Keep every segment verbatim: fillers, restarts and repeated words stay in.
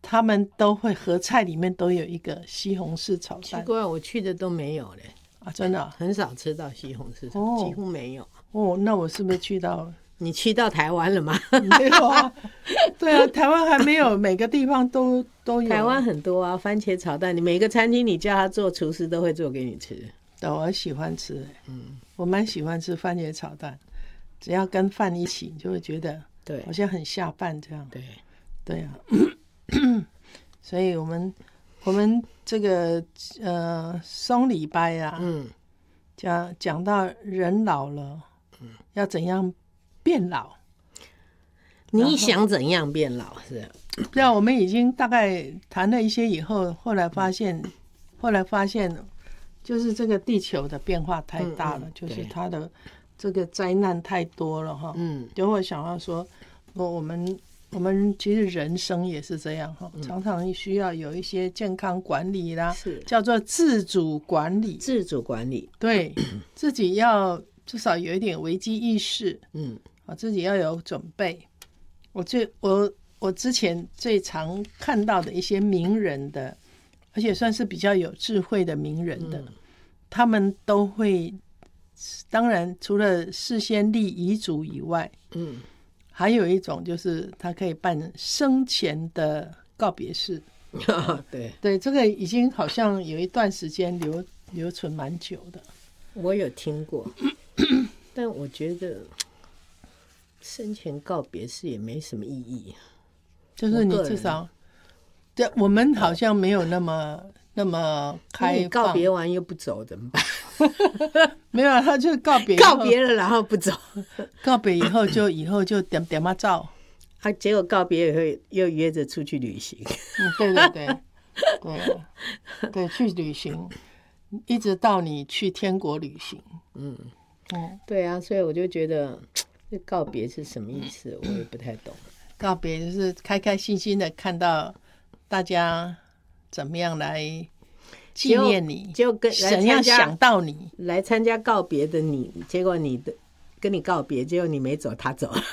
他们都会合菜里面都有一个西红柿炒蛋。 奇怪，我去的都没有嘞。 啊，真的、啊、 很少吃到西红柿炒、哦、几乎没有。 哦，那我是不是去到？ 你去到台湾了吗？ 没有啊。对啊，台湾还没有，每个地方都都有。 台湾很多啊，番茄炒蛋，你每个餐厅你叫他做，厨师都会做给你吃。 对，我喜欢吃，嗯，我蛮喜欢吃番茄炒蛋，只要跟饭一起，就会觉得对，好像很下饭这样。 对， 对啊。所以我们我们这个呃松礼拜啊，嗯，讲讲到人老了，嗯，要怎样变老？ 你想怎样变老是？ 对啊，我们已经大概谈了一些以后，后来发现，嗯、后来发现，就是这个地球的变化太大了，嗯嗯、就是它的这个灾难太多了哈。嗯，就会想到说，我们我们其实人生也是这样哈，嗯、常常需要有一些健康管理啦，是叫做自主管理。 自主管理， 对，自己要至少有一点危机意识，嗯，啊，自己要有准备。我最我我之前最常看到的一些名人的，而且算是比较有智慧的名人的，嗯、他们都会，当然除了事先立遗嘱以外，嗯，还有一种就是他可以办生前的告别式。 对对，这个已经好像有一段时间留留存蛮久的。 我有听过，但我觉得。生前告别式也没什么意义， 就是你至少，对，我们好像没有那么那么开放。 告别完又不走怎么办？ 没有，他就告别告别了，然后不走。 告别以后就以后就点点嘛照， 他、啊、结果告别以后又约着出去旅行。 嗯，对对对对对，去旅行，一直到你去天国旅行。嗯嗯，对啊，所以我就觉得。这告别是什么意思？我也不太懂。 告别就是开开心心的看到大家怎么样来纪念你， 就跟怎样想到你来参加告别的你，结果你的跟你告别，结果你没走，他走了。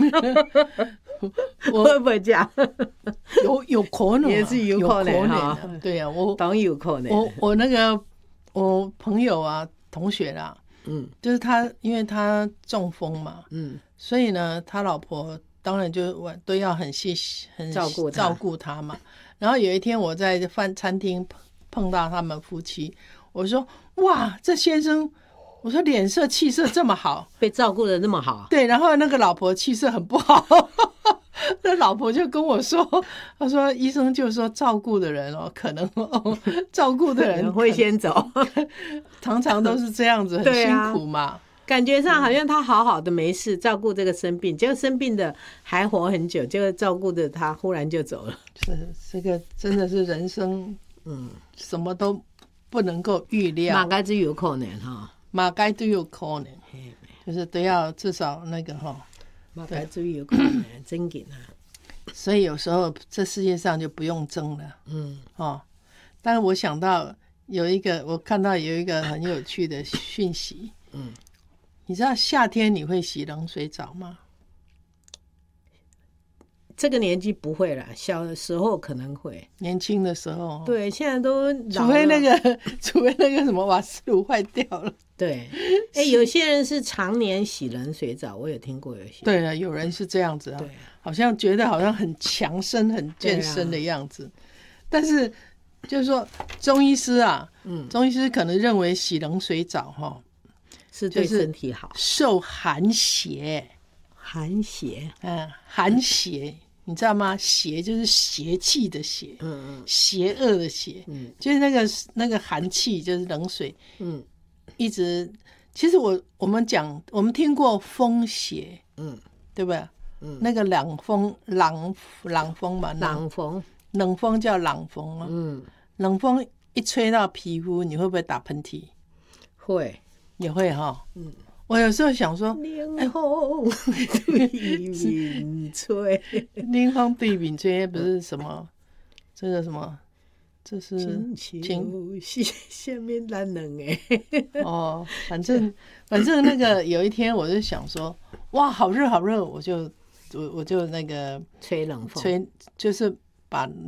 我会不会这样？ 有有可能、啊， 也是有可能哈。 对啊，我当然有可能。 我我那个我朋友啊，同学啦。嗯，就是他，因为他中风嘛，嗯，所以呢，他老婆当然就都要很细很照顾照顾他嘛。然后有一天我在饭餐厅碰到他们夫妻，我说：“哇，这先生，我说脸色气色这么好， 被照顾的那么好。” 对，然后那个老婆气色很不好。那老婆就跟我说，他说医生就说照顾的人哦，可能哦，照顾的人会先走， 常常都是这样子，很辛苦嘛。啊、 感觉上好像他好好的没事，照顾这个生病，结果生病的还活很久，结果照顾的他忽然就走了。 是这个真的是人生，嗯，什么都不能够预料， 马该都有可能哈， 马该都有可能，就是都要至少那个哈。 对，注意有可能争紧啊， 所以有时候这世界上就不用争了，嗯哦。但是我想到有一个，我看到有一个很有趣的讯息，嗯，你知道夏天你会洗冷水澡吗？ 这个年纪不会啦，小的时候可能会， 年轻的时候， 对，现在都除非那个，除非那个什么瓦斯炉坏掉了。 对，哎、欸，有些人是常年洗冷水澡，我有听过有些。 对啊，有人是这样子啊，对，好像觉得好像很强身、很健身的样子。啊、但是就是说，中医师啊，嗯，中医师可能认为洗冷水澡哈是对身体好， 受寒邪， 寒邪， 嗯，寒邪。你知道吗？邪就是邪气的邪，嗯嗯，邪恶的邪，嗯，就是那个那个寒气，就是冷水，嗯，一直，其实我我们讲，我们听过风邪，嗯，对不对？嗯，那个冷风，冷冷风嘛， 冷风， 冷风叫冷风啊，嗯，冷风一吹到皮肤，你会不会打喷嚏？ 会， 也会哈，嗯。我有时候想说， 冷风对面吹， 冷风对面吹不是什么，这个什么，这是情下面难能哎。 哦，反正反正那个有一天我就想说，哇，好热好热，我就我我就那个吹冷风， 吹就是把